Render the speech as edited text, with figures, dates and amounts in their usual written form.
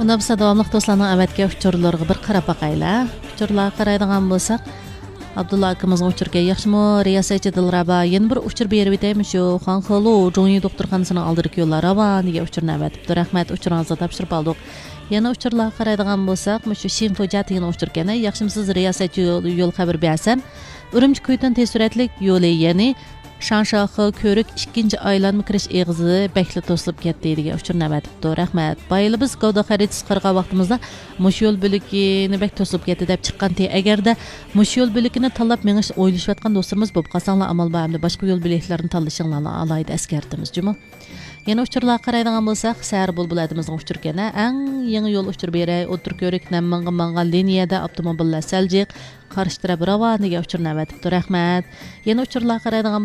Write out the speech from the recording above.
Unda biz davamlıq dostlarning avatga uchurlarga bir qarab baqayla. Uchurlarga qaraydigan bo'lsak, Abdulla akamiz uchurga yaxshimi riyosatchi Dilraba yana bir uchur berib etaymi shu Xanxolu Jongi doktorxonasining oldidagi yo'llar ravan degan uchurni avatibdi. Rahmat, uchuringizni topshirib oldik. Yana uchurlarga qaraydigan bo'lsak, shu Shinfojat degan uchurgani yaxshimisiz riyosatchi yo'l xabar bersan, Urumchi ko'ydan tez suratlik yo'li, ya'ni Şanşaxı körük 2-ci aylanma kirish eg'izi bekli to'silib ketdi degan uchurni avatibdi. Rahmat. Bayılı biz Gavda xaritasi qirgan vaqtimizda mush yo'l bo'ligini bek to'silib ketdi deb chiqqanti. Agarda mush yo'l bo'ligini tanlab menish o'ylashayotgan do'stlarimiz bo'lib qasanglar amal ba'amda boshqa yo'l bo'liklarini tanlashinglarni alayda askartimiz, juma. Yana uchurlarga qaraydigan bo'lsak, sar bulbuladimizning uchurgani eng yangi yo'l uchur beray, o'tir ko'rik mangan liniyada avtomobillar saljiq qarshi taraf ravan degan uchurni avatibdi. Rahmat. Yana uchurlarga qaraydigan